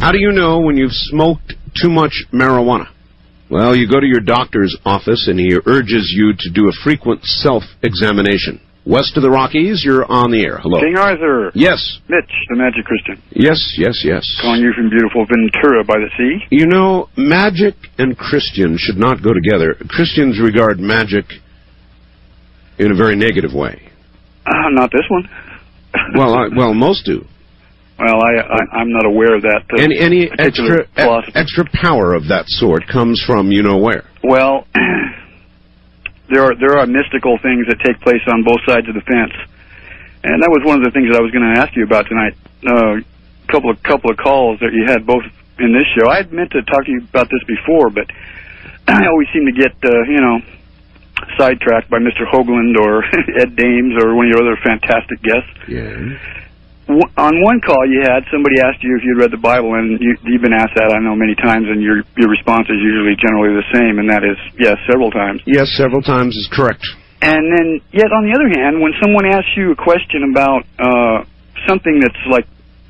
How do you know when you've smoked too much marijuana? Well, you go to your doctor's office and he urges you to do a frequent self-examination. West of the Rockies, you're on the air. Hello. King Arthur. Yes. Mitch, the Magic Christian. Yes. Calling you from beautiful Ventura by the sea. You know, magic and Christian should not go together. Christians regard magic in a very negative way. Not this one. Well, most do. Well, I'm not aware of that. Any extra power of that sort comes from you know where. Well, there are mystical things that take place on both sides of the fence, and that was one of the things that I was going to ask you about tonight. Couple of calls that you had both in this show. I had meant to talk to you about this before, but I always seem to get sidetracked by Mr. Hoagland or Ed Dames or one of your other fantastic guests. Yeah. On one call you had, somebody asked you if you'd read the Bible, and you've been asked that, I know, many times, and your response is usually generally the same, and that is, yes, several times. Yes, several times is correct. And then, yet on the other hand, when someone asks you a question about something that's like,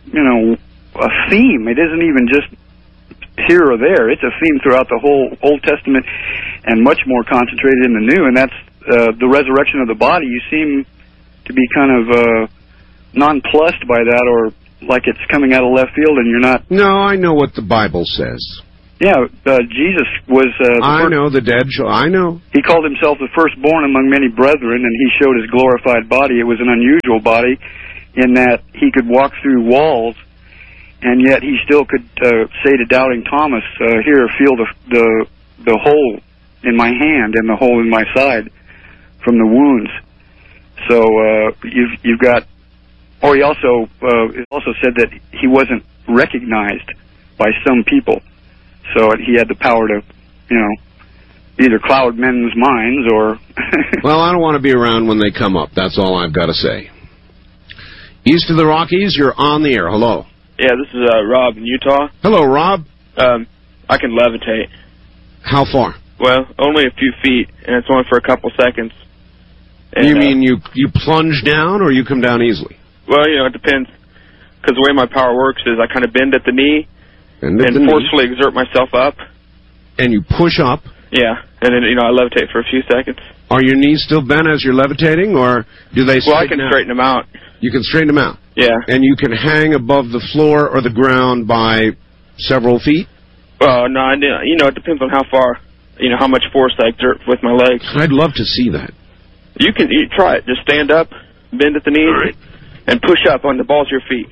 a theme, it isn't even just here or there, it's a theme throughout the whole Old Testament and much more concentrated in the New, and that's the resurrection of the body. You seem to be kind of nonplussed by that, or like it's coming out of left field and you're not. No, I know what the Bible says. Yeah, Jesus was I know the dead I know. He called himself the firstborn among many brethren, and he showed his glorified body. It was an unusual body in that he could walk through walls, and yet he still could say to doubting Thomas, here, feel the hole in my hand and the hole in my side from the wounds. So you've got. Or he also said that he wasn't recognized by some people, so he had the power to, either cloud men's minds or. Well, I don't want to be around when they come up. That's all I've got to say. East of the Rockies, you're on the air. Hello. Yeah, this is Rob in Utah. Hello, Rob. I can levitate. How far? Well, only a few feet, and it's only for a couple seconds. And, you mean you plunge down, or you come down easily? Well, it depends, because the way my power works is I kind of bend at the knee and forcefully exert myself up. And you push up? Yeah, and then, I levitate for a few seconds. Are your knees still bent as you're levitating, or do they straighten out? Well, I can straighten them out. You can straighten them out? Yeah. And you can hang above the floor or the ground by several feet? Well, no, it depends on how far, how much force I exert with my legs. I'd love to see that. You try it. Just stand up, bend at the knees. All right. And push up on the balls of your feet.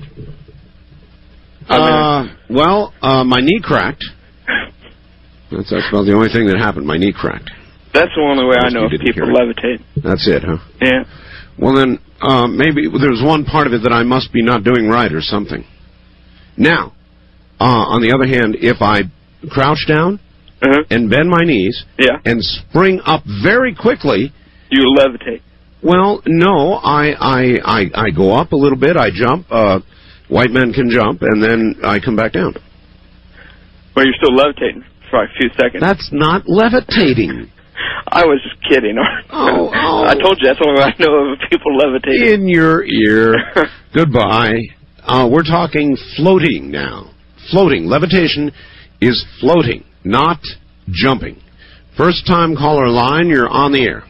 My knee cracked. That's about the only thing that happened. My knee cracked. That's the only way I know if people levitate. That's it, huh? Yeah. Well, then, maybe there's one part of it that I must be not doing right or something. Now, on the other hand, if I crouch down and bend my knees and spring up very quickly... You levitate. Well, no, I go up a little bit, I jump, white men can jump, and then I come back down. Well, you're still levitating for a few seconds. That's not levitating. I was just kidding. Oh. I told you, that's the only way I know of people levitating. In your ear. Goodbye. We're talking floating now. Floating. Levitation is floating, not jumping. First-time caller line, you're on the air.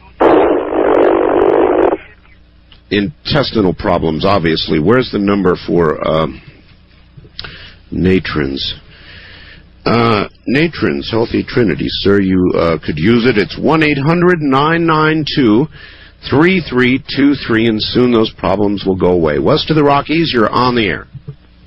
Intestinal problems, obviously. Where's the number for Natrins? Natrins, Healthy Trinity, sir. You could use it. It's 1-800-992-3323, and soon those problems will go away. West of the Rockies, you're on the air.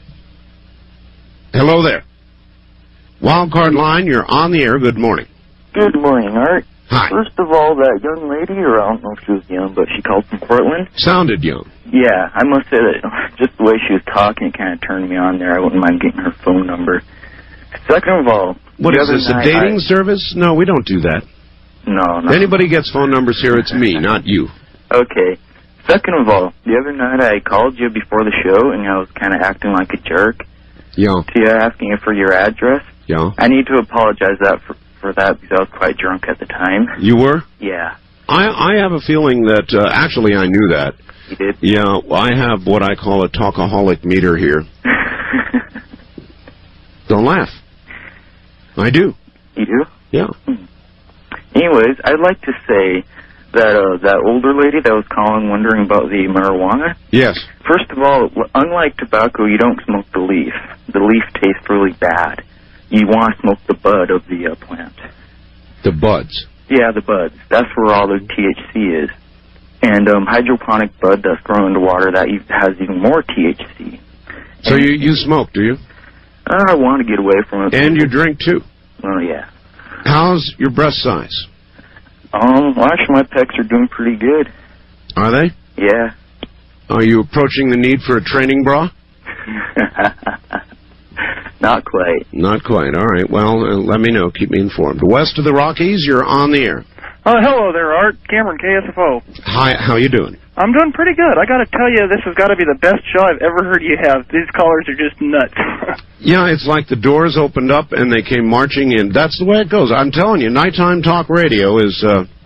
Hello there. Wildcard line, you're on the air. Good morning. Good morning, Art. Hi. First of all, that young lady, or I don't know if she was young, but she called from Portland. Sounded young. Yeah, I must say that just the way she was talking, it kind of turned me on there. I wouldn't mind getting her phone number. Second of all... What is this, a dating service? No, we don't do that. No. If anybody gets phone numbers here, it's me, not you. Okay. Second of all, the other night I called you before the show, and I was kind of acting like a jerk. Yeah. So you're asking you for your address. Yeah. I need to apologize for that because I was quite drunk at the time. You were? Yeah. I have a feeling that, actually I knew that. You did? Yeah, I have what I call a talkaholic meter here. Don't laugh. I do. You do? Yeah. Anyways, I'd like to say that that older lady that was calling wondering about the marijuana. Yes. First of all, unlike tobacco, you don't smoke the leaf. The leaf tastes really bad. You want to smoke the bud of the plant. The buds? Yeah, the buds. That's where all the THC is. And hydroponic bud that's grown into water, that has even more THC. So you smoke, do you? I want to get away from it. And you drink, too? Oh, yeah. How's your breast size? Well, actually, my pecs are doing pretty good. Are they? Yeah. Are you approaching the need for a training bra? Not quite. Not quite. All right. Well, let me know. Keep me informed. West of the Rockies, you're on the air. Hello there, Art. Cameron, KSFO. Hi. How you doing? I'm doing pretty good. I got to tell you, this has got to be the best show I've ever heard you have. These callers are just nuts. Yeah, it's like the doors opened up and they came marching in. That's the way it goes. I'm telling you, nighttime talk radio is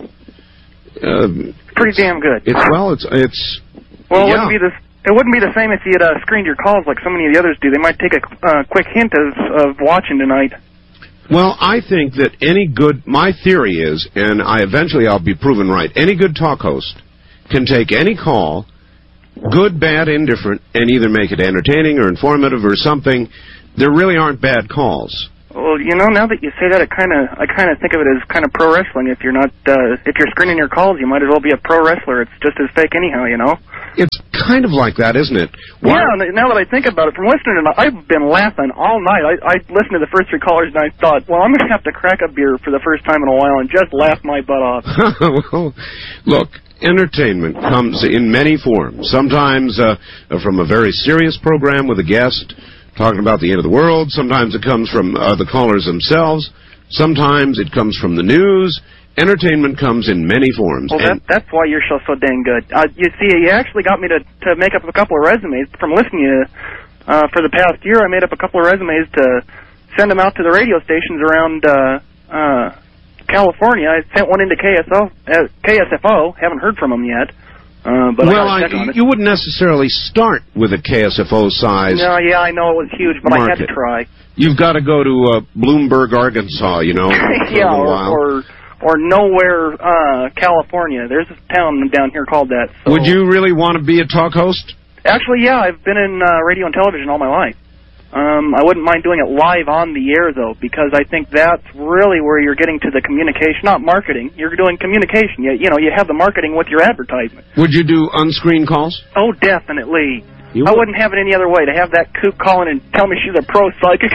pretty damn good. Well, yeah. It wouldn't be the same if you had screened your calls like so many of the others do. They might take a quick hint of watching tonight. Well, I think that my theory is, and I'll be proven right, any good talk host can take any call, good, bad, indifferent, and either make it entertaining or informative or something. There really aren't bad calls. Well, now that you say that, I kind of think of it as kind of pro wrestling. If you're screening your calls, you might as well be a pro wrestler. It's just as fake anyhow, It's kind of like that, isn't it? Why? Yeah, now that I think about it, from listening to it, I've been laughing all night. I listened to the first 3 callers, and I thought, well, I'm going to have to crack a beer for the first time in a while and just laugh my butt off. Well, look, entertainment comes in many forms. Sometimes from a very serious program with a guest talking about the end of the world. Sometimes it comes from the callers themselves. Sometimes it comes from the news. Entertainment comes in many forms. Well, that's why your show's so dang good. You see, you actually got me to make up a couple of resumes from listening to you for the past year. I made up a couple of resumes to send them out to the radio stations around California. I sent one into KSFO. Haven't heard from them yet. But you wouldn't necessarily start with a KSFO size. No, yeah, I know it was huge, but market. I had to try. You've got to go to Bloomberg, Arkansas, yeah, or Nowhere, California. There's a town down here called that. So. Would you really want to be a talk host? Actually, yeah, I've been in radio and television all my life. I wouldn't mind doing it live on the air, though, because I think that's really where you're getting to the communication, not marketing. You're doing communication. You have the marketing with your advertisement. Would you do unscreened calls? Oh, definitely. I wouldn't have it any other way, to have that kook call in and tell me she's a pro psychic.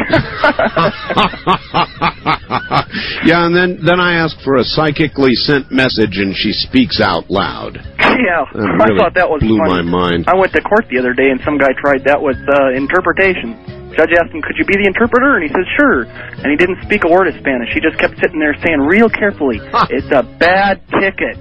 Yeah, and then I ask for a psychically sent message, and she speaks out loud. Yeah, really I thought that was blew funny. my mind. I went to court the other day, and some guy tried that with interpretation. Judge asked him, could you be the interpreter? And he said, sure. And he didn't speak a word of Spanish. He just kept sitting there saying real carefully, it's a bad ticket.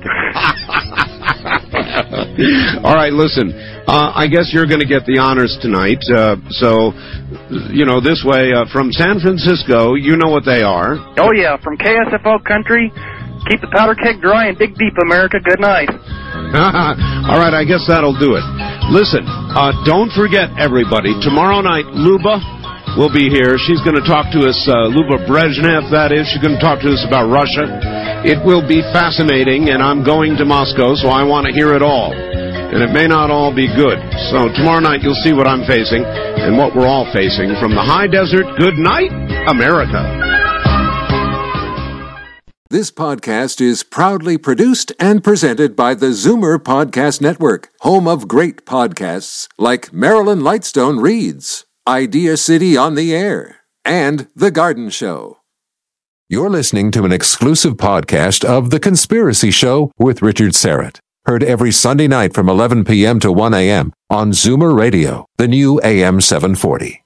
All right, listen. I guess you're going to get the honors tonight. So, this way, from San Francisco, you know what they are. Oh, yeah, from KSFO Country, keep the powder keg dry and dig deep, America. Good night. All right, I guess that'll do it. Listen, don't forget, everybody, tomorrow night, Luba will be here. She's going to talk to us, Luba Brezhnev, that is. She's going to talk to us about Russia. It will be fascinating, and I'm going to Moscow, so I want to hear it all. And it may not all be good. So tomorrow night you'll see what I'm facing and what we're all facing. From the high desert, good night, America. This podcast is proudly produced and presented by the Zoomer Podcast Network, home of great podcasts like Marilyn Lightstone Reads, Idea City on the Air, and The Garden Show. You're listening to an exclusive podcast of The Conspiracy Show with Richard Serrett. Heard every Sunday night from 11 p.m. to 1 a.m. on Zoomer Radio, the new AM 740.